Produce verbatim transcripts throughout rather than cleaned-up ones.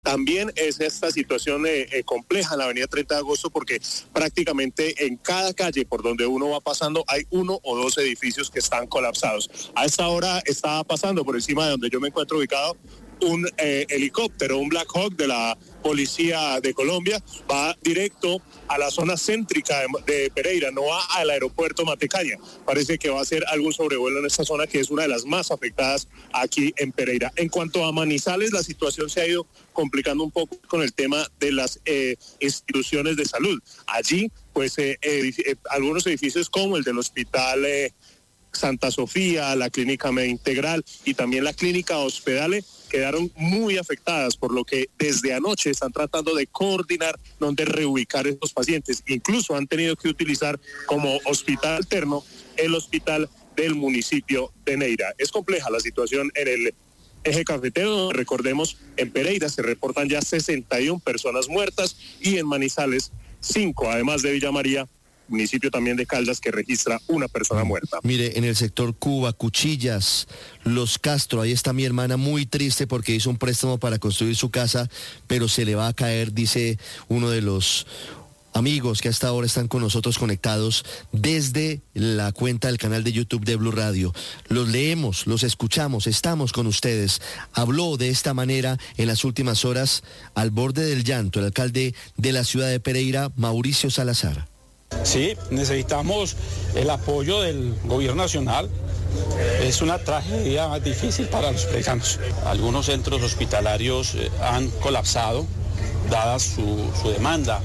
También es esta situación eh, eh, compleja en la avenida treinta de agosto porque prácticamente en cada calle por donde uno va pasando hay uno o dos edificios que están colapsados. A esta hora estaba pasando por encima de donde yo me encuentro ubicado un eh, helicóptero, un Black Hawk de la Policía de Colombia, va directo a la zona céntrica de, de Pereira, no va al aeropuerto Matecaña. Parece que va a hacer algún sobrevuelo en esta zona que es una de las más afectadas aquí en Pereira. En cuanto a Manizales, la situación se ha ido complicando un poco con el tema de las eh, instituciones de salud. Allí, pues, eh, edif- eh, algunos edificios como el del Hospital eh, Santa Sofía, la Clínica Med Integral y también la Clínica Hospedale quedaron muy afectadas, por lo que desde anoche están tratando de coordinar dónde reubicar a estos pacientes. Incluso han tenido que utilizar como hospital alterno el hospital del municipio de Neira. Es compleja la situación en el eje cafetero. Recordemos, en Pereira se reportan ya sesenta y una personas muertas y en Manizales cinco, además de Villa María, municipio también de Caldas, que registra una persona muerta. Mire, en el sector Cuba, Cuchillas, Los Castro, ahí está mi hermana muy triste porque hizo un préstamo para construir su casa, pero se le va a caer, dice uno de los amigos que hasta ahora están con nosotros conectados desde la cuenta del canal de YouTube de Blue Radio. Los leemos, los escuchamos, estamos con ustedes. Habló de esta manera en las últimas horas, al borde del llanto, el alcalde de la ciudad de Pereira, Mauricio Salazar. Sí, necesitamos el apoyo del gobierno nacional. Es una tragedia difícil para los pereiranos. Algunos centros hospitalarios han colapsado, dada su, su demanda.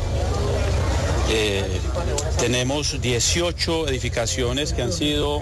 Eh, tenemos dieciocho edificaciones que han sido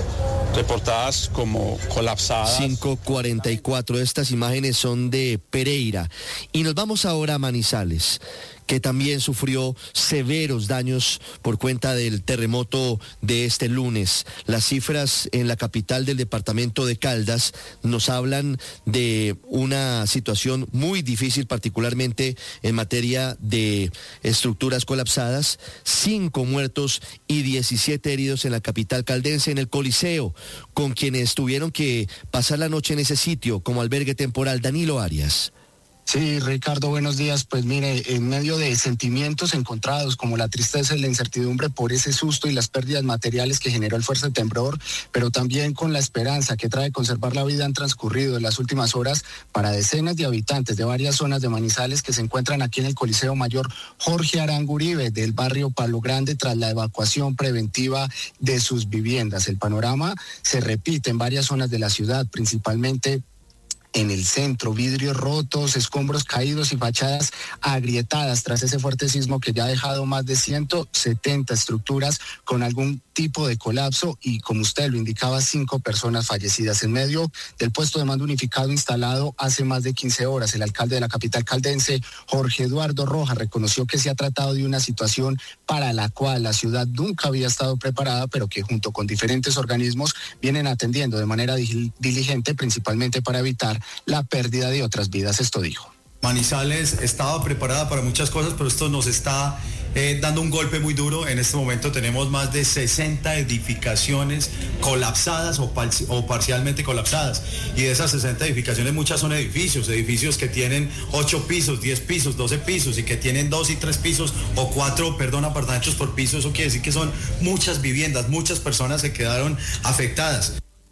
reportadas como colapsadas. cinco cuarenta y cuatro, estas imágenes son de Pereira. Y nos vamos ahora a Manizales, que también sufrió severos daños por cuenta del terremoto de este lunes. Las cifras en la capital del departamento de Caldas nos hablan de una situación muy difícil, particularmente en materia de estructuras colapsadas. Cinco muertos y diecisiete heridos en la capital caldense, en el Coliseo, con quienes tuvieron que pasar la noche en ese sitio como albergue temporal. Danilo Arias. Sí, Ricardo, buenos días. Pues mire, en medio de sentimientos encontrados como la tristeza y la incertidumbre por ese susto y las pérdidas materiales que generó el fuerte temblor, pero también con la esperanza que trae conservar la vida, han transcurrido en las últimas horas para decenas de habitantes de varias zonas de Manizales que se encuentran aquí en el Coliseo Mayor Jorge Arango Uribe del barrio Palo Grande tras la evacuación preventiva de sus viviendas. El panorama se repite en varias zonas de la ciudad, principalmente en el centro, vidrios rotos, escombros caídos y fachadas agrietadas tras ese fuerte sismo que ya ha dejado más de ciento setenta estructuras con algún tipo de colapso y, como usted lo indicaba, cinco personas fallecidas. En medio del puesto de mando unificado instalado hace más de quince horas, el alcalde de la capital caldense, Jorge Eduardo Rojas, reconoció que se ha tratado de una situación para la cual la ciudad nunca había estado preparada, pero que junto con diferentes organismos vienen atendiendo de manera diligente, principalmente para evitar la pérdida de otras vidas. Esto dijo. Manizales estaba preparada para muchas cosas, pero esto nos está eh, dando un golpe muy duro. En este momento tenemos más de sesenta edificaciones colapsadas o, par- o parcialmente colapsadas. Y de esas sesenta edificaciones, muchas son edificios, edificios que tienen ocho pisos, diez pisos, doce pisos y que tienen dos y tres pisos o cuatro, perdón, apartamentos por piso. Eso quiere decir que son muchas viviendas, muchas personas se quedaron afectadas.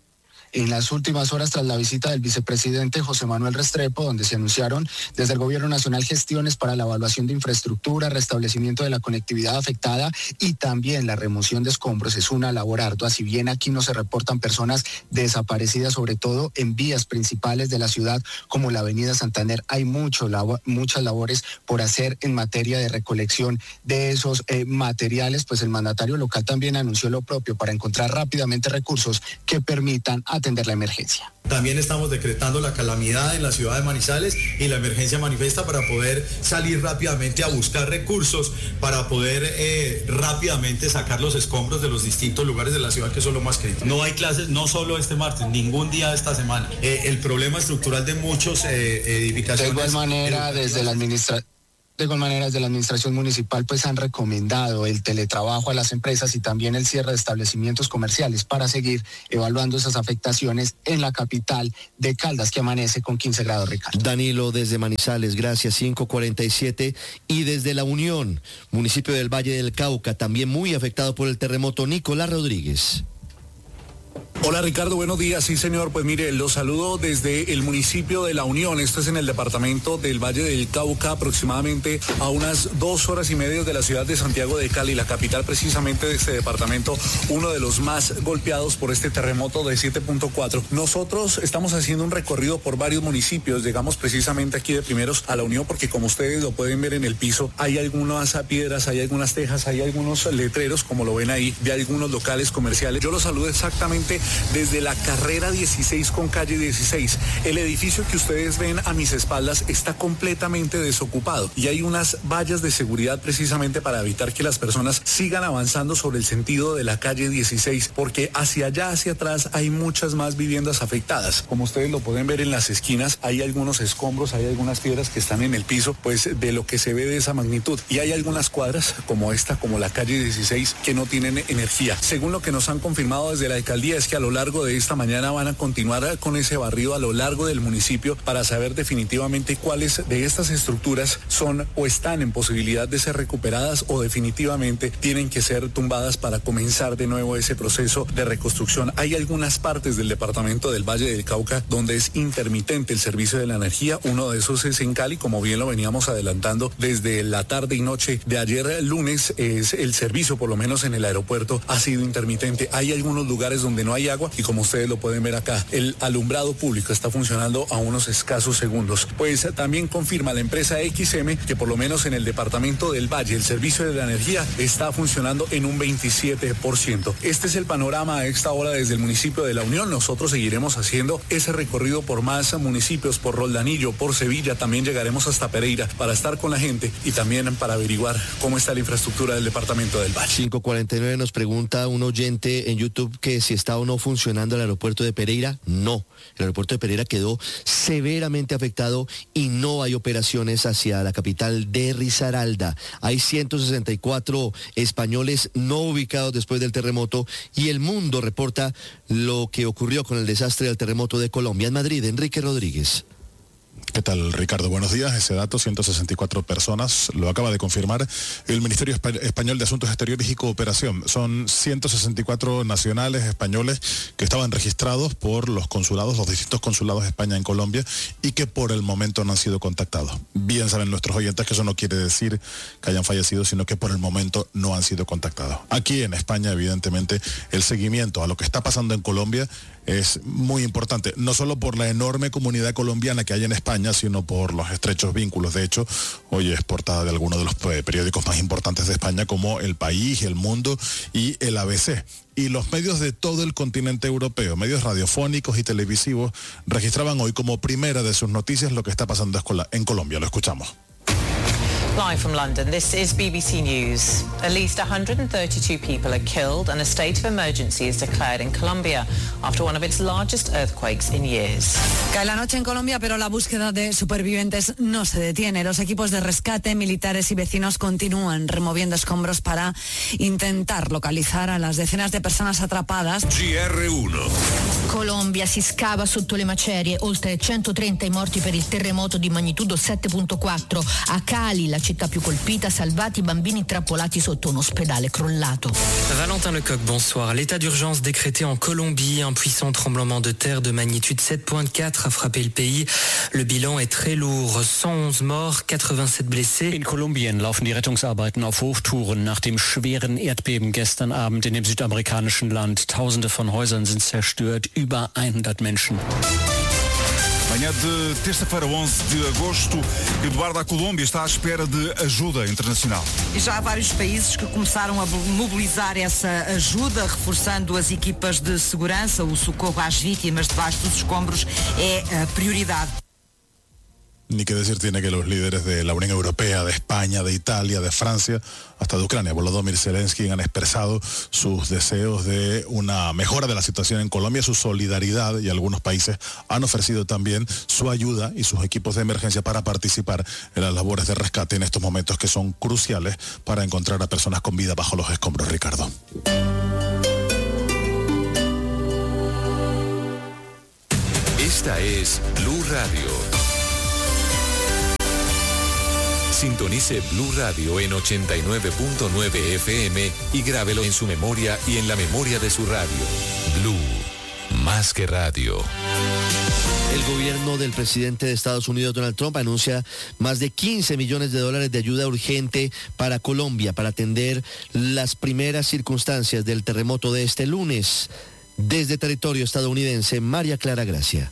En las últimas horas, tras la visita del vicepresidente José Manuel Restrepo, donde se anunciaron desde el Gobierno Nacional gestiones para la evaluación de infraestructura, restablecimiento de la conectividad afectada y también la remoción de escombros, es una labor ardua. Si bien aquí no se reportan personas desaparecidas, sobre todo en vías principales de la ciudad como la avenida Santander, hay mucho, labo- muchas labores por hacer en materia de recolección de esos eh, materiales. Pues el mandatario local también anunció lo propio para encontrar rápidamente recursos que permitan atender la emergencia. También estamos decretando la calamidad en la ciudad de Manizales y la emergencia manifiesta para poder salir rápidamente a buscar recursos, para poder eh, rápidamente sacar los escombros de los distintos lugares de la ciudad, que son lo más crítico. No hay clases, no solo este martes, ningún día de esta semana. Eh, el problema estructural de muchos eh, edificaciones... De igual manera, desde la administración... De igual manera, desde la administración municipal pues han recomendado el teletrabajo a las empresas y también el cierre de establecimientos comerciales para seguir evaluando esas afectaciones en la capital de Caldas, que amanece con quince grados, Ricardo. Danilo, desde Manizales, gracias, cinco cuarenta y siete. Y desde La Unión, municipio del Valle del Cauca, también muy afectado por el terremoto, Nicolás Rodríguez. Hola Ricardo, buenos días. Sí señor, pues mire, los saludo desde el municipio de La Unión. Esto es en el departamento del Valle del Cauca, aproximadamente a unas dos horas y media de la ciudad de Santiago de Cali, la capital precisamente de este departamento, uno de los más golpeados por este terremoto de siete punto cuatro. Nosotros estamos haciendo un recorrido por varios municipios. Llegamos precisamente aquí de primeros a La Unión porque, como ustedes lo pueden ver en el piso, hay algunas piedras, hay algunas tejas, hay algunos letreros, como lo ven ahí, de algunos locales comerciales. Yo los saludo exactamente desde la carrera dieciséis con calle dieciséis. El edificio que ustedes ven a mis espaldas está completamente desocupado y hay unas vallas de seguridad precisamente para evitar que las personas sigan avanzando sobre el sentido de la calle dieciséis, porque hacia allá, hacia atrás, hay muchas más viviendas afectadas. Como ustedes lo pueden ver en las esquinas, hay algunos escombros, hay algunas piedras que están en el piso, pues de lo que se ve de esa magnitud. Y hay algunas cuadras como esta, como la calle dieciséis, que no tienen energía. Según lo que nos han confirmado desde la alcaldía, es que a lo largo de esta mañana van a continuar con ese barrido a lo largo del municipio para saber definitivamente cuáles de estas estructuras son o están en posibilidad de ser recuperadas o definitivamente tienen que ser tumbadas para comenzar de nuevo ese proceso de reconstrucción. Hay algunas partes del departamento del Valle del Cauca donde es intermitente el servicio de la energía. Uno de esos es en Cali, como bien lo veníamos adelantando desde la tarde y noche de ayer lunes. Es el servicio, por lo menos en el aeropuerto, ha sido intermitente. Hay algunos lugares donde no hay agua y, como ustedes lo pueden ver acá, el alumbrado público está funcionando a unos escasos segundos. Pues también confirma la empresa X M que por lo menos en el departamento del Valle el servicio de la energía está funcionando en un veintisiete por ciento. Este es el panorama a esta hora desde el municipio de La Unión. Nosotros seguiremos haciendo ese recorrido por más municipios, por Roldanillo, por Sevilla, también llegaremos hasta Pereira para estar con la gente y también para averiguar cómo está la infraestructura del departamento del Valle. cinco cuarenta y nueve nos pregunta un oyente en YouTube que si está o no funcionando el aeropuerto de Pereira. No, el aeropuerto de Pereira quedó severamente afectado y no hay operaciones hacia la capital de Risaralda. Hay ciento sesenta y cuatro españoles no ubicados después del terremoto y El Mundo reporta lo que ocurrió con el desastre del terremoto de Colombia. En Madrid, Enrique Rodríguez. ¿Qué tal, Ricardo? Buenos días. Ese dato, ciento sesenta y cuatro personas, lo acaba de confirmar el Ministerio Español de Asuntos Exteriores y Cooperación. Son ciento sesenta y cuatro nacionales españoles que estaban registrados por los consulados, los distintos consulados de España en Colombia y que por el momento no han sido contactados. Bien saben nuestros oyentes que eso no quiere decir que hayan fallecido, sino que por el momento no han sido contactados. Aquí en España, evidentemente, el seguimiento a lo que está pasando en Colombia es muy importante, no solo por la enorme comunidad colombiana que hay en España, sino por los estrechos vínculos. De hecho, hoy es portada de algunos de los periódicos más importantes de España, como El País, El Mundo y el A B C. Y los medios de todo el continente europeo, medios radiofónicos y televisivos, registraban hoy como primera de sus noticias lo que está pasando en Colombia. Lo escuchamos. Live from London, this is B B C News. At least one hundred thirty-two people are killed and a state of emergency is declared in Colombia after one of its largest earthquakes in years. Cae la noche en Colombia, pero la búsqueda de supervivientes no se detiene. Los equipos de rescate, militares y vecinos continúan removiendo escombros para intentar localizar a las decenas de personas atrapadas. G R uno. Colombia si scava sotto le macerie, oltre centotrenta i morti per il terremoto di magnitudo sette virgola quattro. A Cali, la città più colpita, salvati i bambini trappolati sotto un ospedale crollato. Valentin Lecoq, bonsoir. L'état d'urgence décrété en Colombie, un puissant tremblement de terre de magnitude sept virgule quatre a frappé le pays. Le bilan est très lourd, cent onze morts, quatre-vingt-sept blessés. In Kolumbien laufen die Rettungsarbeiten auf Hochtouren nach dem schweren Erdbeben gestern Abend in dem südamerikanischen Land. Tausende von Häusern sind zerstört, über hundert Menschen. Manhã de terça-feira, onze de agosto, Eduardo, a Colômbia está à espera de ajuda internacional. E já há vários países que começaram a mobilizar essa ajuda, reforçando as equipas de segurança. O socorro às vítimas debaixo dos escombros é a prioridade. Ni qué decir tiene que los líderes de la Unión Europea, de España, de Italia, de Francia, hasta de Ucrania, Volodymyr Zelensky, han expresado sus deseos de una mejora de la situación en Colombia, su solidaridad, y algunos países han ofrecido también su ayuda y sus equipos de emergencia para participar en las labores de rescate en estos momentos que son cruciales para encontrar a personas con vida bajo los escombros, Ricardo. Esta es Blue Radio. Sintonice Blue Radio en ochenta y nueve punto nueve F M y grábelo en su memoria y en la memoria de su radio. Blue, más que radio. El gobierno del presidente de Estados Unidos, Donald Trump, anuncia más de quince millones de dólares de ayuda urgente para Colombia para atender las primeras circunstancias del terremoto de este lunes. Desde territorio estadounidense, María Clara Gracia.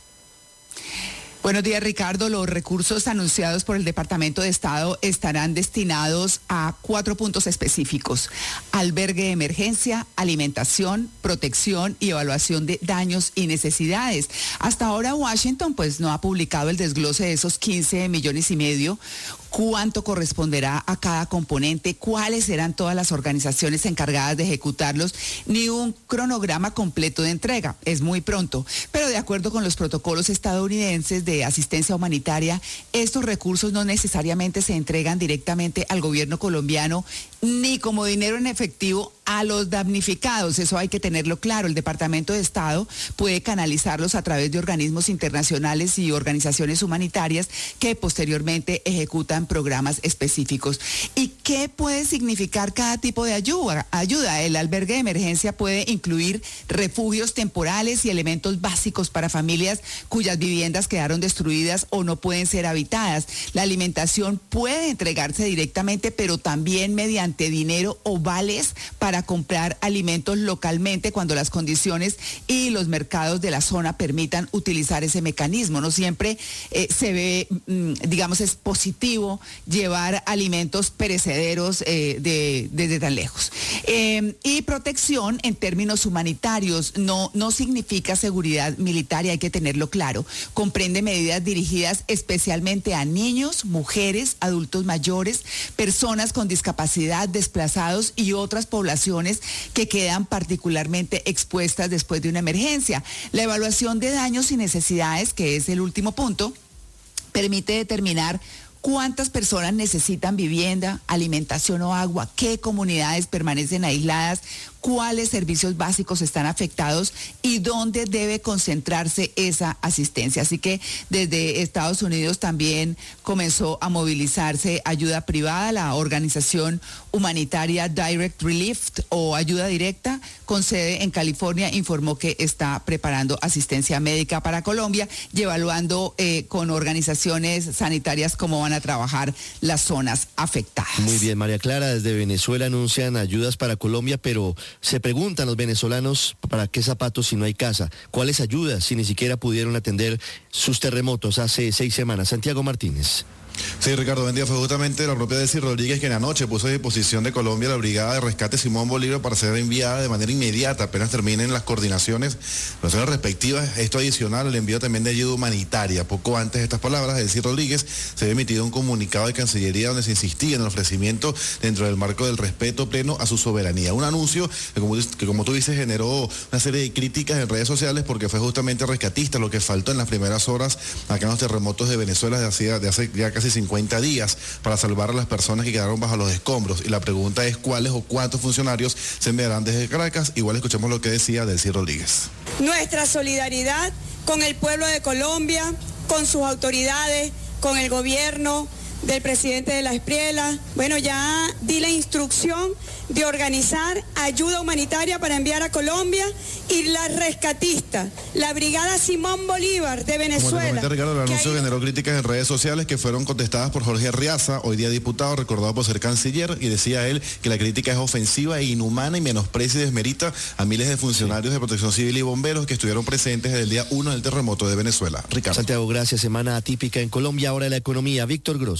Buenos días, Ricardo. Los recursos anunciados por el Departamento de Estado estarán destinados a cuatro puntos específicos: albergue de emergencia, alimentación, protección y evaluación de daños y necesidades. Hasta ahora Washington pues no ha publicado el desglose de esos quince millones y medio. ¿Cuánto corresponderá a cada componente? ¿Cuáles serán todas las organizaciones encargadas de ejecutarlos? Ni un cronograma completo de entrega. Es muy pronto. Pero de acuerdo con los protocolos estadounidenses de asistencia humanitaria, estos recursos no necesariamente se entregan directamente al gobierno colombiano ni como dinero en efectivo a los damnificados. Eso hay que tenerlo claro. El Departamento de Estado puede canalizarlos a través de organismos internacionales y organizaciones humanitarias que posteriormente ejecutan programas específicos. ¿Y qué puede significar cada tipo de ayuda? Ayuda. El albergue de emergencia puede incluir refugios temporales y elementos básicos para familias cuyas viviendas quedaron destruidas o no pueden ser habitadas. La alimentación puede entregarse directamente, pero también mediante dinero o vales para comprar alimentos localmente cuando las condiciones y los mercados de la zona permitan utilizar ese mecanismo. No siempre eh, se ve, mm, digamos, es positivo llevar alimentos perecederos eh, de, desde tan lejos. Eh, y protección en términos humanitarios no, no significa seguridad militar, y hay que tenerlo claro. Comprende medidas dirigidas especialmente a niños, mujeres, adultos mayores, personas con discapacidad, desplazados y otras poblaciones que quedan particularmente expuestas después de una emergencia. La evaluación de daños y necesidades, que es el último punto, permite determinar cuántas personas necesitan vivienda, alimentación o agua, qué comunidades permanecen aisladas, cuáles servicios básicos están afectados y dónde debe concentrarse esa asistencia. Así que desde Estados Unidos también comenzó a movilizarse ayuda privada. La organización humanitaria Direct Relief o Ayuda Directa, con sede en California, informó que está preparando asistencia médica para Colombia y evaluando eh, con organizaciones sanitarias cómo van a trabajar las zonas afectadas. Muy bien, María Clara. Desde Venezuela anuncian ayudas para Colombia, pero se preguntan los venezolanos, ¿para qué zapatos si no hay casa? ¿Cuáles ayudas si ni siquiera pudieron atender sus terremotos hace seis semanas? Santiago Martínez. Sí, Ricardo, buen día. Fue justamente la propia Delcy Rodríguez quien anoche puso a disposición de Colombia la Brigada de Rescate Simón Bolívar para ser enviada de manera inmediata, apenas terminen las coordinaciones las respectivas. Esto adicional al envío también de ayuda humanitaria. Poco antes de estas palabras, Delcy Rodríguez se había emitido un comunicado de Cancillería donde se insistía en el ofrecimiento dentro del marco del respeto pleno a su soberanía. Un anuncio que como, que, como tú dices, generó una serie de críticas en redes sociales porque fue justamente rescatista lo que faltó en las primeras horas acá en los terremotos de Venezuela de hace, de hace ya casi cincuenta días para salvar a las personas que quedaron bajo los escombros. Y la pregunta es cuáles o cuántos funcionarios se enviarán desde Caracas. Igual escuchemos lo que decía Delcy Rodríguez. Nuestra solidaridad con el pueblo de Colombia, con sus autoridades, con el gobierno del presidente de la Espriela. Bueno, ya di la instrucción de organizar ayuda humanitaria para enviar a Colombia, y la rescatista, la Brigada Simón Bolívar de Venezuela. Como te comenté, Ricardo, el anuncio hay... generó críticas en redes sociales que fueron contestadas por Jorge Arriaza, hoy día diputado, recordado por ser canciller, y decía él que la crítica es ofensiva e inhumana y menosprecia y desmerita a miles de funcionarios sí. de protección civil y bomberos que estuvieron presentes desde el día uno del terremoto de Venezuela. Ricardo. Santiago, gracias. Semana atípica en Colombia. Ahora la economía. Víctor Grosso.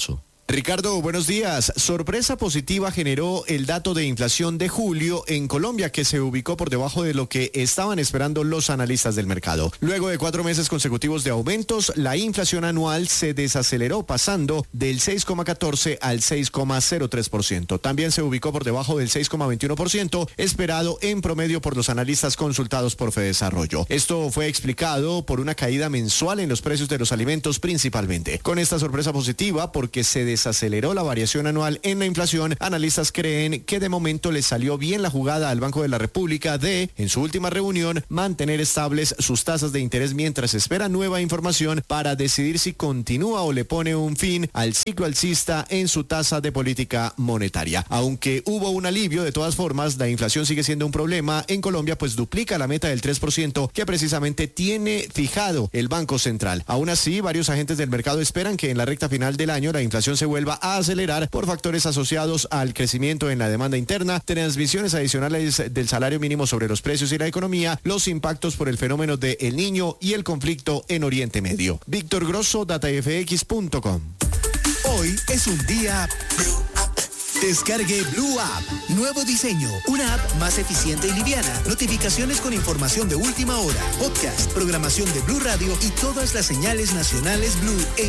Ricardo, buenos días. Sorpresa positiva generó el dato de inflación de julio en Colombia, que se ubicó por debajo de lo que estaban esperando los analistas del mercado. Luego de cuatro meses consecutivos de aumentos, la inflación anual se desaceleró, pasando del seis coma catorce al seis coma cero tres por ciento. También se ubicó por debajo del seis coma veintiuno por ciento, esperado en promedio por los analistas consultados por Fedesarrollo. Esto fue explicado por una caída mensual en los precios de los alimentos principalmente. Con esta sorpresa positiva, porque se desaceleró la variación anual en la inflación, analistas creen que de momento le salió bien la jugada al Banco de la República de, en su última reunión, mantener estables sus tasas de interés mientras espera nueva información para decidir si continúa o le pone un fin al ciclo alcista en su tasa de política monetaria. Aunque hubo un alivio, de todas formas, la inflación sigue siendo un problema en Colombia, pues duplica la meta del tres por ciento que precisamente tiene fijado el Banco Central. Aún así, varios agentes del mercado esperan que en la recta final del año la inflación se vuelva a acelerar por factores asociados al crecimiento en la demanda interna, transmisiones adicionales del salario mínimo sobre los precios y la economía, los impactos por el fenómeno de El Niño y el conflicto en Oriente Medio. Víctor Grosso, data f x punto com. Hoy es un día Descargue Blue App. Nuevo diseño. Una app más eficiente y liviana. Notificaciones con información de última hora. Podcast, programación de Blue Radio y todas las señales nacionales Blue en